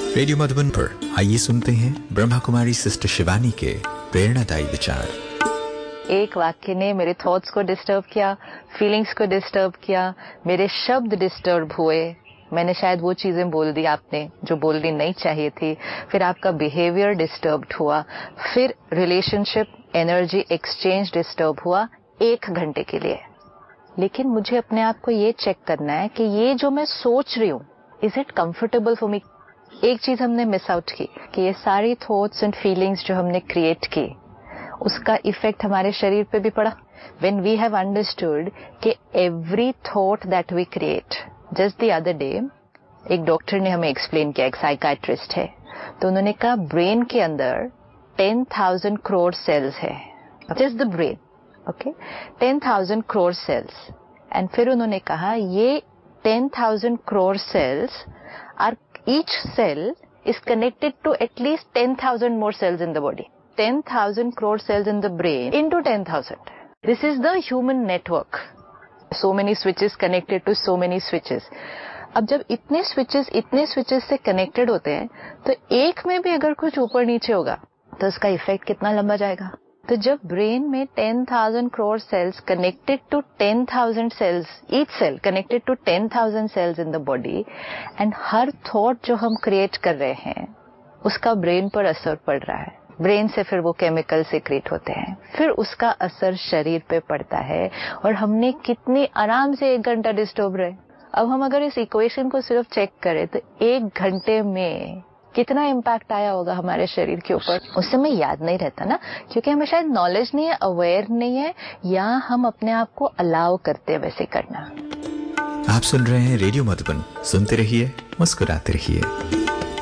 Radio Madhuban पर आइए सुनते हैं ब्रह्मा कुमारी सिस्टर शिवानी के प्रेरणादायी विचार। एक वाक्य ने मेरे थॉट्स को डिस्टर्ब किया, फीलिंग्स को डिस्टर्ब किया, मेरे शब्द डिस्टर्ब हुए, मैंने शायद वो चीजें बोल दी आपने जो बोलनी नहीं चाहिए थी, फिर आपका बिहेवियर डिस्टर्ब्ड हुआ, फिर रिलेशनशिप एनर्जी एक्सचेंज डिस्टर्ब हुआ 1 घंटे के लिए। लेकिन मुझे अपने आप को ये चेक करना है कि ये जो मैं सोच रही हूँ, is it comfortable for me. एक चीज हमने मिस आउट की कि ये सारी थॉट्स एंड फीलिंग्स जो हमने क्रिएट की, उसका इफेक्ट हमारे शरीर पे भी पड़ा। व्हेन वी हैव अंडरस्टूड कि every thought that we create, just the other day एक डॉक्टर ने हमें एक्सप्लेन किया, एक साइकाइट्रिस्ट है, तो उन्होंने कहा ब्रेन के अंदर 10,000 करोड़ सेल्स है, just the brain, okay, 10,000 crore sales. And फिर उन्होंने कहा ये 10,000 crore sales are, each cell is connected to at least 10,000 more cells in the body. 10,000 crore cells in the brain into 10,000. This is the human network. So many switches connected to so many switches. अब जब इतने switches से connected होते हैं, तो एक में भी अगर कुछ ऊपर नीचे होगा तो उसका इफेक्ट कितना लंबा जाएगा। तो जब ब्रेन में 10,000 crore cells connected to 10,000 cells, each cell connected to 10,000 cells in the body, and her thought जो हम क्रिएट कर रहे हैं उसका ब्रेन पर असर पड़ रहा है, ब्रेन से फिर वो केमिकल सीक्रेट होते हैं, फिर उसका असर शरीर पे पड़ता है, और हमने कितनी आराम से 1 घंटा डिस्टर्ब रहे। अब हम अगर इस इक्वेशन को सिर्फ चेक करें तो 1 घंटे में कितना इम्पैक्ट आया होगा हमारे शरीर के ऊपर। उस समय याद नहीं रहता ना, क्योंकि हमें शायद नॉलेज नहीं है, अवेयर नहीं है, या हम अपने आप को अलाउ करते हैं वैसे करना। आप सुन रहे हैं रेडियो मधुबन, सुनते रहिए, मुस्कुराते रहिए।